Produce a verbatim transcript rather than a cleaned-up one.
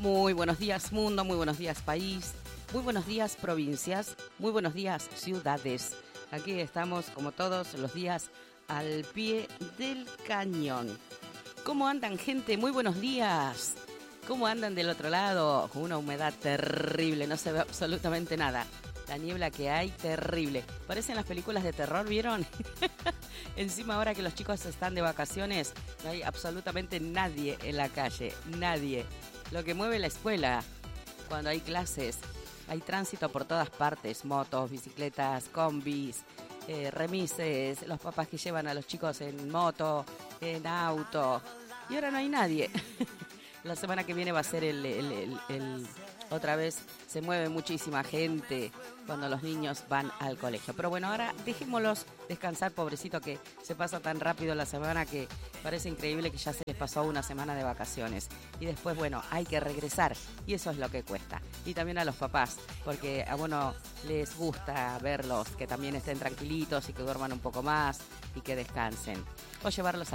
Muy buenos días mundo, muy buenos días país, muy buenos días provincias, muy buenos días ciudades. Aquí estamos como todos los días al pie del cañón. ¿Cómo andan, gente? Muy buenos días. ¿Cómo andan del otro lado? Con una humedad terrible, no se ve absolutamente nada. La niebla que hay, terrible. Parecen las películas de terror, ¿vieron? Encima ahora que los chicos están de vacaciones, no hay absolutamente nadie en la calle, nadie. Lo que mueve la escuela, cuando hay clases, hay tránsito por todas partes, motos, bicicletas, combis, eh, remises, los papás que llevan a los chicos en moto, en auto, y ahora no hay nadie. La semana que viene va a ser el, el, el, el otra vez se mueve muchísima gente cuando los niños van al colegio. Pero bueno, ahora dejémoslos descansar, pobrecito, que se pasa tan rápido la semana que parece increíble que ya se les pasó una semana de vacaciones. Y después, bueno, hay que regresar y eso es lo que cuesta. Y también a los papás, porque a bueno les gusta verlos, que también estén tranquilitos y que duerman un poco más y que descansen. O llevarlos a